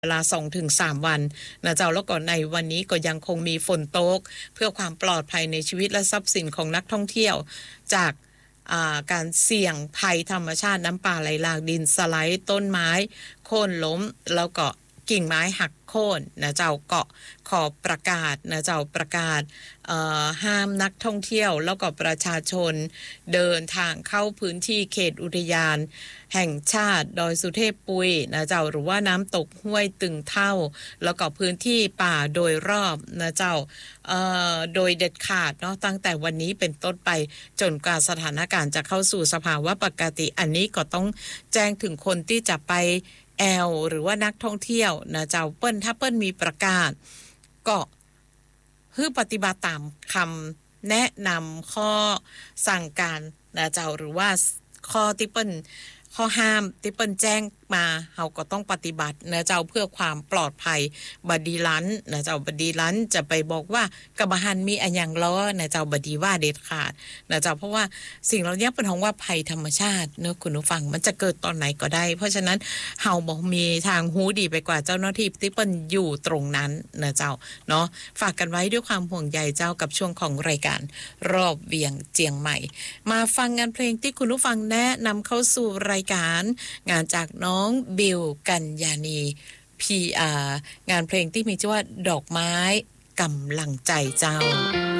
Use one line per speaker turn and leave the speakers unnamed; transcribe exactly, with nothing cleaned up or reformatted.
เวลา สองถึงสาม วันนะเจ้าแล้วก็ในวันนี้ก็ยังคงมีฝนตกเพื่อความปลอดภัยในชีวิตและทรัพย์สินของนักท่องเที่ยวจากการเสี่ยงภัยธรรมชาติน้ำป่าไหลหลากดินสไลด์ต้นไม้โค่นล้มแล้วก็กิ่งไม้หักโค่นนะเจ้าเกาะขอประกาศนะเจ้าประกาศห้ามนักท่องเที่ยวแล้วก็ประชาชนเดินทางเข้าพื้นที่เขตอุทยานแห่งชาติดอยสุเทพปุยนะเจ้าหรือว่าน้ำตกห้วยตึงเท่าแล้วก็พื้นที่ป่าโดยรอบนะเจ้าโดยเด็ดขาดเนาะตั้งแต่วันนี้เป็นต้นไปจนกว่าสถานการณ์จะเข้าสู่สภาวะปกติอันนี้ก็ต้องแจ้งถึงคนที่จะไปแอลหรือว่านักท่องเที่ยวนะเจ้าเปิ้นถ้าเปิ้นมีประกาศก็ให้ปฏิบัติตามคำแนะนำข้อสั่งการนะเจ้าหรือว่าข้อที่เปิ้นข้อห้ามที่เปิ้นแจ้งมาเฮาก็ต้องปฏิบัตินะเจ้าเพื่อความปลอดภัยบดีลันนะเจ้าบดีลันจะไปบอกว่ากะบะหันมีอันอย่างล้อนะเจ้าบดีว่าเด็ดขาดนะเจ้าเพราะว่าสิ่งเหล่านี้เป็นของว่าภัยธรรมชาติเนอะคุณผู้ฟังมันจะเกิดตอนไหนก็ได้เพราะฉะนั้นเฮาบ่มีทางฮู้ดีไปกว่าเจ้าหน้าที่ที่เปิ้นอยู่ตรงนั้นนะเจ้าเนาะฝากกันไว้ด้วยความห่วงใยเจ้ากับช่วงของรายการรอบเวียงเจียงใหม่มาฟังงานเพลงที่คุณผู้ฟังแนะนำเข้าสู่รายการงานจากน้องบิวกัญญาณี พี อาร์ งานเพลงที่มีชื่อว่าดอกไม้กำลังใจเจ้า